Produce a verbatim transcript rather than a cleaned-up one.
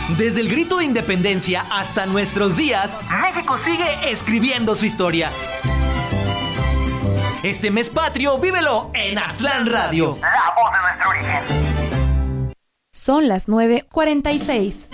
Desde el grito de independencia hasta nuestros días, México sigue escribiendo su historia. Este mes patrio, vívelo en Aztlán Radio. La voz de nuestro origen. Son las nueve cuarenta y seis.